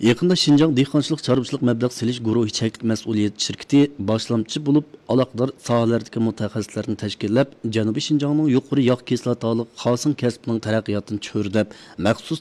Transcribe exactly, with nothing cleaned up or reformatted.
Yaqında Şinjan dehqonchilik chorvachilik mablag' selish guruhi cheklik mas'uliyat shirkati boshlamchi bo'lib aloqador sohalardagi mutaxassislarni tashkillab, Janubiy Shinjongning yuqori yog' kislotali xosin kasbining taraqqiyotini cho'rdab, maxsus